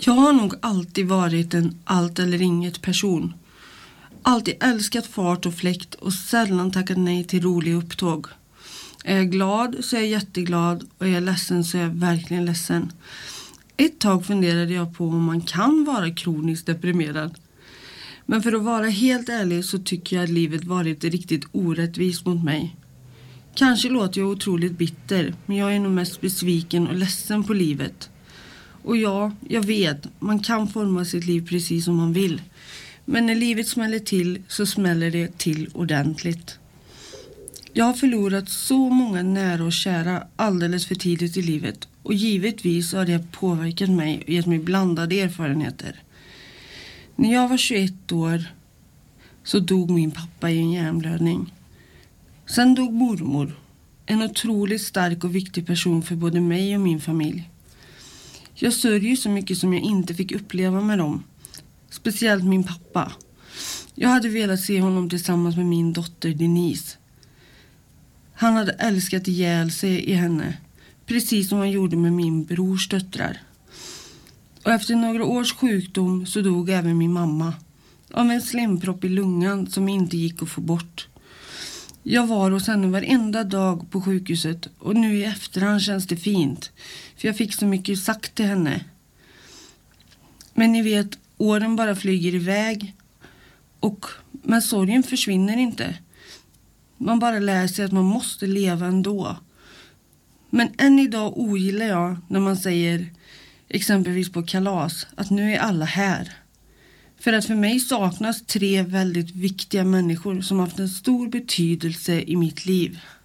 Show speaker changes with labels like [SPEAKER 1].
[SPEAKER 1] Jag har nog alltid varit en allt eller inget person. Alltid älskat fart och fläkt och sällan tackat nej till roliga upptåg. Är jag glad så är jag jätteglad och är jag ledsen så är jag verkligen ledsen. Ett tag funderade jag på om man kan vara kroniskt deprimerad. Men för att vara helt ärlig så tycker jag att livet varit riktigt orättvist mot mig. Kanske låter jag otroligt bitter, men jag är nog mest besviken och ledsen på livet. Och ja, jag vet, man kan forma sitt liv precis som man vill. Men när livet smäller till så smäller det till ordentligt. Jag har förlorat så många nära och kära alldeles för tidigt i livet. Och givetvis har det påverkat mig och gett mig blandade erfarenheter. När jag var 21 år så dog min pappa i en hjärnblödning. Sen dog mormor, en otroligt stark och viktig person för både mig och min familj. Jag sörjer så mycket som jag inte fick uppleva med dem. Speciellt min pappa. Jag hade velat se honom tillsammans med min dotter Denise. Han hade älskat ihjäl sig i henne. Precis som han gjorde med min brors döttrar. Och efter några års sjukdom så dog även min mamma. Av en slempropp i lungan som inte gick att få bort. Jag var hos henne varenda dag på sjukhuset. Och nu i efterhand känns det fint. För jag fick så mycket sagt till henne. Men ni vet, åren bara flyger iväg. Men sorgen försvinner inte. Man bara lär sig att man måste leva ändå. Men än idag ogillar jag när man säger, exempelvis på kalas, att nu är alla här. För att för mig saknas 3 väldigt viktiga människor som haft en stor betydelse i mitt liv.